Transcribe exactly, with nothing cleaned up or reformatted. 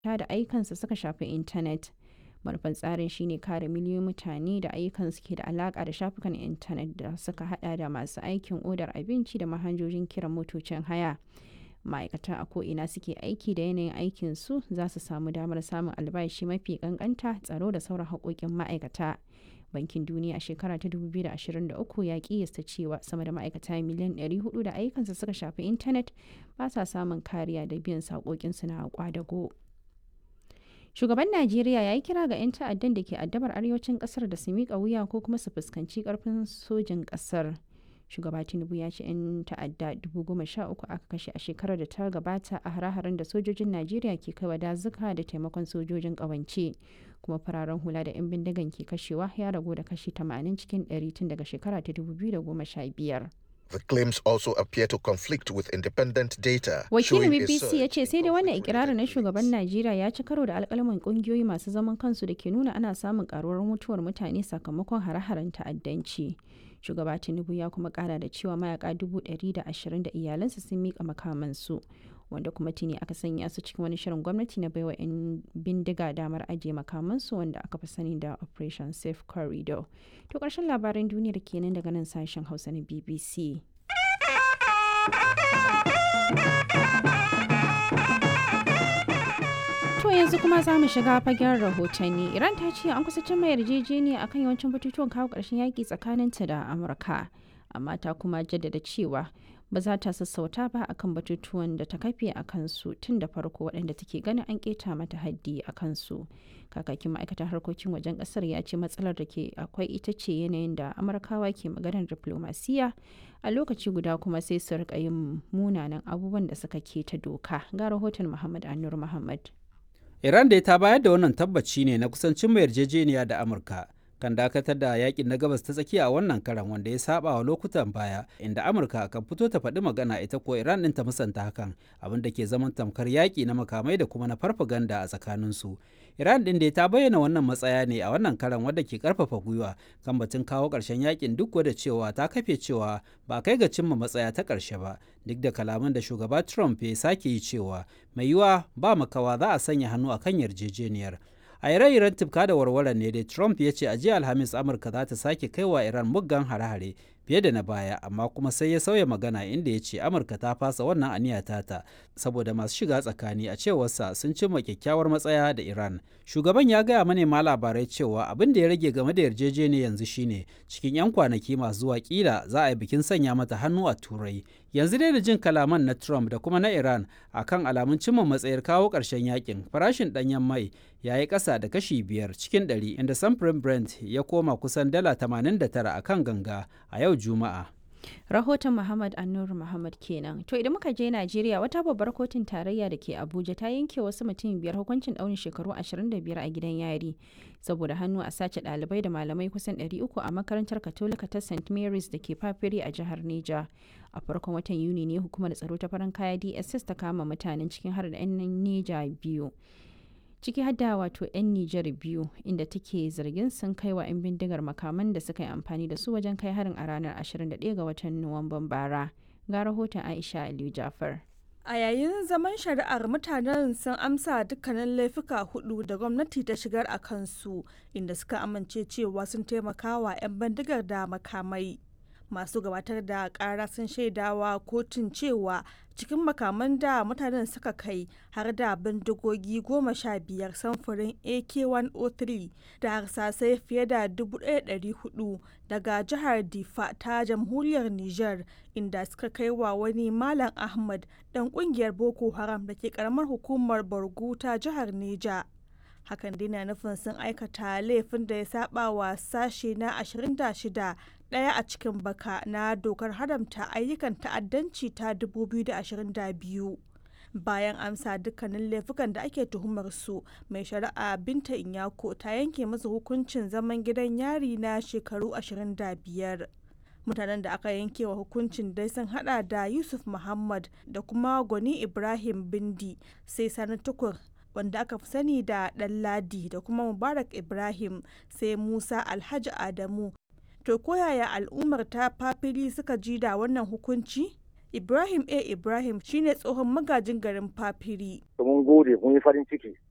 da ayyukansu suka shafi intanet. Manufan tsarin shine kare miliyoyin mutane da ayyukansu ke da alaka da shafukan intanet da suka hada da masu aikin odar abinci da manhajojin kiran motocin haya. Ma'aikata a ko'ina suke aiki da yanayin aikinsu za su samu damar samun albashi mafi kankanta, tsaro da sauran haƙoƙin ma'aikata. Bankin Duniya a shekara ta dubu biyu da ashirin da uku ya kiyasta cewa sama da ma'aikata miliyan ɗari hudu da ayyukansu suka shafi intanet ba sa samun kariya da biyan saƙoƙinsu na kwadago. Shugaban Najeriya ya yi kira ga 'yan ta'addan da ke addabar arewacin ƙasar da su miƙa wuya ko kuma su fuskanci ƙarfin sojin ƙasar. Shugaba Tinubu ya ce 'yan ta'adda dubu goma sha uku aka kashe a shekarar da ta gabata a hare-haren da sojojin Najeriya ke kaiwa dazuka da taimakon sojojin ƙawance. Kuma fararen hula da 'yan bindigan ke kashewa ya ragu da kashi tamanin cikin ɗari tun daga shekara ta dubu biyu da goma sha biyar. The claims also appear to conflict with independent data. Wakilin B B C ya ce sai dai wannan ikirarin na shugaban Najeriya ya ci karo da alƙalaman ƙungiyoyi masu zaman kansu da ke nuna ana samun ƙaruwar mutuwar mutane sakamakon hare-haren ta'addanci. Shugaba Tinubu ya kuma ƙara da cewa mayaka dubu ɗari da ashirin da iyalansa sun miƙa makamansu, wanda kuma tuni aka sanya su cikin wani shirin gwamnati na baiwa 'yan bindiga damar ajiye makamansu wanda aka fi sani da Operation Safe Corridor. To ƙarshen labaran duniyar kenan daga nan sashen Hausa na B B C. To yanzu kuma za mu shiga fagen rahotanni. Iran ta ce an kusa cimma yarjejeniya akan yawancin batutuwan kawo ƙarshen yaƙi tsakaninta da Amurka, amma ta kuma jaddada cewa ba za ta sassauta ba akan batutuwan da ta kafe a kansu tun da farko waɗanda take ganin an keta mata haddi a kansu. Kakakin ma'aikatar harkokin wajen ƙasar ya ce matsalar da ke akwai ita ce yanayin da Amurkawa ke maganar diplomasiya a lokaci guda kuma sai su rika yin munanan abubuwan da suka keta doka. Ga rahoton Muhammad Anur Muhammad. Iran da ta bayar da wannan tabbaci ne na kusancin mai yarjejeniya da Amurka kan dakatar da yakin na gabas ta tsakiya a wannan karan wanda ya saba wa lokutan baya inda Amurka kan fito ta faɗi magana ita ko Iran ɗin ta musanta hakan, abin da ke zaman tamkar yaƙi na makamai da kuma na farfaganda a tsakaninsu. Iran ɗin da ta bayyana wannan matsaya ne a wannan karan wadda ke karfafa gwiwa kan batun kawo ƙarshen yakin duk da cewa ta kafe cewa ba kai ga cimma matsaya ta ƙarshe ba, duk da kalaman da shugaba Trump ya sake yi cewa mai yiwa ba makawa za a sanya hannu a kan yarjejeniyar. A ire-iren tufka da warware ne dai Trump ya ce a jiya Alhamis Amurka za ta sake kaiwa Iran muggan hare-hare fiye da na baya, amma kuma sai ya sauya magana inda ya ce Amurka ta fasa wannan aniya tata saboda masu shiga tsakani a cewarsa sun cimma kyakkyawar matsaya da Iran. Shugaban ya gaya manema labarai cewa abin da ya rage game da yarjejeniya yanzu shine cikin 'yan kwanaki masu zuwa kila za a yi bikin sanya mata hannu a Turai. Yanzu dai da jin kalaman na Trump da kuma na Iran akan alamun cimma matsayar kawo ƙarshen yakin, farashin ɗanyen mai ya yi ƙasa da kashi biyar cikin ɗari inda samfurin Brent ya koma kusan dala tamanin da tara a kan ganga a yau Juma'a. Rahoton Muhammad Annur Muhammad kenan. To idan muka je Najeriya, wata babbar kotun tarayya da ke Abuja ta yanke wasu mutum biyar hukuncin ɗaurin shekaru ashirin da biyar a gidan yari saboda hannu a sace ɗalibai da malamai kusan ɗari uku a makarantar Katolika ta Saint Mary's da ke Fafiri a jihar Neja. A farkon watan Yuni ne hukumar tsaro ta farin kaya D S S ta kama mutanen cikin har da 'yan Neja biyu. Ciki hadda wato 'yan Nijar biyu inda take zargin sun kai wa 'yan bindigar makaman da suka yi amfani da su wajen kai harin a ranar ashirin da ɗaya ga watan Nuwamban bara. Ga rahoton Aisha Aliyu Jafar. A yayin zaman shari'ar mutanen sun amsa dukkanin laifuka hudu da gwamnati ta shigar a kansu inda suka amince cewa sun taimaka wa 'yan bindigar da makamai. Masu gabatar da kara sun shaidawa kotun cewa cikin makaman da mutanen suka kai har da bindigogi goma sha biyar samfurin A K one oh three da harsasai fiye da dubu ɗaya da ɗari hudu daga jihar Difa ta jamhuriyar Nijar, inda suka kai wa wani Malam Ahmad dan kungiyar Boko Haram da ke karamar hukumar Borgu ta jihar Neja. Hakan dai na nufin sun aikata laifin da ya saba wa sashe na ashirin da shida ɗaya a cikin baka na dokar haramta ayyukan ta'addanci ta dubu biyu da ashirin da biyu. Bayan amsa dukkanin laifukan da ake tuhumar su, mai shari'a Binta Inyako ta yanke musu hukuncin zaman gidan yari na shekaru ashirin da biyar. Mutanen da aka yanke wa hukuncin dai sun hada da Yusuf Muhammad da kuma Gwani Ibrahim Bindi, sai Sani Tukur wanda aka fi sani da Ɗanladi da kuma Mubarak Ibrahim, sai Musa Alhaji Adamu. To koyaya al'ummar ta Fafiri suka ji da wannan hukunci? Ibrahim A. Ibrahim shine tsohon magajin garin Fafiri. Mun gode, mun yi farin ciki